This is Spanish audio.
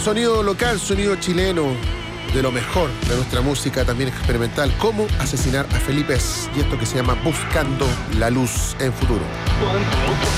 Sonido local, sonido chileno, de lo mejor de nuestra música también experimental. Cómo asesinar a Felipe, y esto que se llama Buscando la Luz en Futuro.